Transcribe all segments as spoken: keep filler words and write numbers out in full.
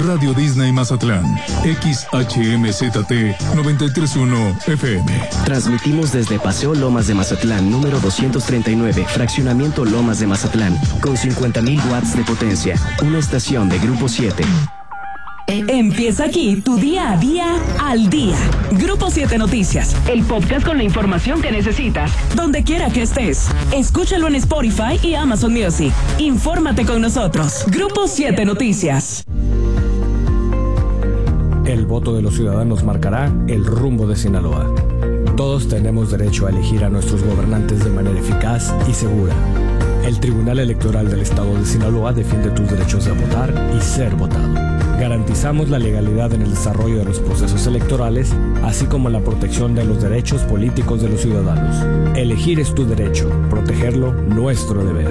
Radio Disney Mazatlán, X H M Z T noventa y tres punto uno F M. Transmitimos desde Paseo Lomas de Mazatlán, número doscientos treinta y nueve, Fraccionamiento Lomas de Mazatlán, con cincuenta mil watts de potencia. Una estación de Grupo siete. Empieza aquí tu día a día al día. Grupo siete Noticias, el podcast con la información que necesitas, donde quiera que estés. Escúchalo en Spotify y Amazon Music. Infórmate con nosotros. Grupo siete Noticias. El voto de los ciudadanos marcará el rumbo de Sinaloa. Todos tenemos derecho a elegir a nuestros gobernantes de manera eficaz y segura. El Tribunal Electoral del Estado de Sinaloa defiende tus derechos de votar y ser votado. Garantizamos la legalidad en el desarrollo de los procesos electorales, así como la protección de los derechos políticos de los ciudadanos. Elegir es tu derecho, protegerlo, nuestro deber.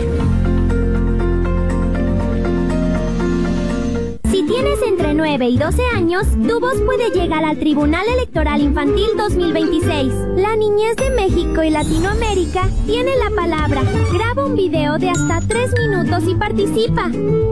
Si tienes entre nueve y doce años, tu voz puede llegar al Tribunal Electoral Infantil dos mil veintiséis. La niñez de México y Latinoamérica tiene la palabra. Graba un video de hasta tres minutos y participa.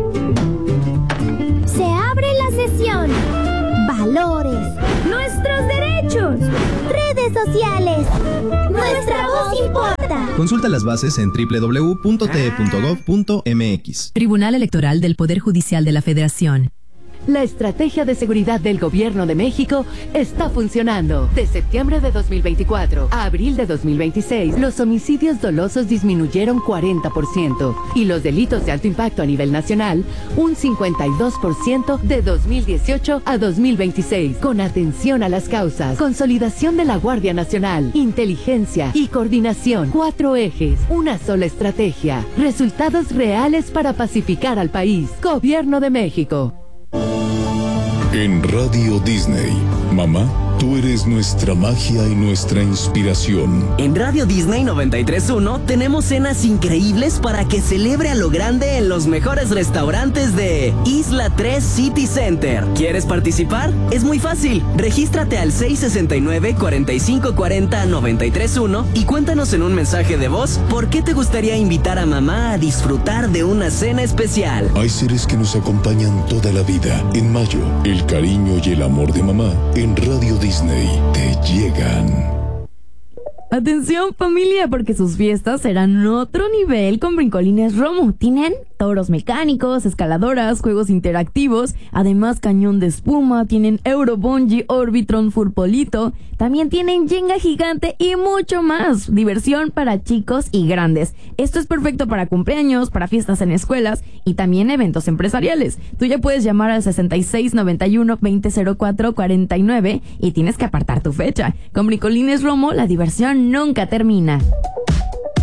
Se abre la sesión. Valores. Nuestros derechos. Redes sociales. Nuestra voz importa. Consulta las bases en doble u doble u doble u punto t e punto gov punto m x. Tribunal Electoral del Poder Judicial de la Federación. La estrategia de seguridad del Gobierno de México está funcionando. De septiembre de dos mil veinticuatro a abril de dos mil veintiséis, los homicidios dolosos disminuyeron cuarenta por ciento y los delitos de alto impacto a nivel nacional un cincuenta y dos por ciento de dos mil dieciocho a dos mil veintiséis. Con atención a las causas, consolidación de la Guardia Nacional, inteligencia y coordinación. Cuatro ejes, una sola estrategia. Resultados reales para pacificar al país. Gobierno de México. En Radio Disney, mamá, tú eres nuestra magia y nuestra inspiración. En Radio Disney noventa y tres punto uno tenemos cenas increíbles para que celebre a lo grande en los mejores restaurantes de Isla tres City Center. ¿Quieres participar? Es muy fácil. Regístrate al seis sesenta y nueve, cuarenta y cinco cuarenta, noventa y tres uno y cuéntanos en un mensaje de voz por qué te gustaría invitar a mamá a disfrutar de una cena especial. Hay seres que nos acompañan toda la vida. En mayo, el cariño y el amor de mamá en Radio Disney te llegan. Atención familia, porque sus fiestas serán otro nivel con Brincolines Romo. Tienen toros mecánicos, escaladoras, juegos interactivos, además cañón de espuma, tienen Eurobungee, Orbitron, Furpolito, también tienen Jenga gigante y mucho más. Diversión para chicos y grandes. Esto es perfecto para cumpleaños, para fiestas en escuelas y también eventos empresariales. Tú ya puedes llamar al sesenta y seis, noventa y uno, veinte cero cuatro, cuarenta y nueve y tienes que apartar tu fecha. Con Brincolines Romo, la diversión nunca termina.